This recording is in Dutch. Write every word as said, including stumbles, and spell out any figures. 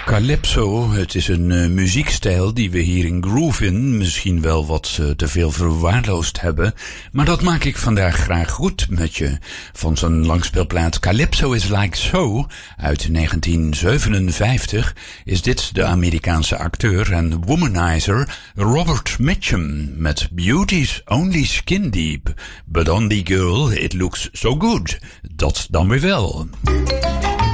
Calypso, het is een uh, muziekstijl die we hier in Groovin misschien wel wat uh, te veel verwaarloosd hebben. Maar dat maak ik vandaag graag goed met je. Van zijn langspeelplaat Calypso is Like So uit negentien zevenenvijftig is dit de Amerikaanse acteur en womanizer Robert Mitchum met Beauty's Only Skin Deep. But on the girl it looks so good. Dat dan weer wel.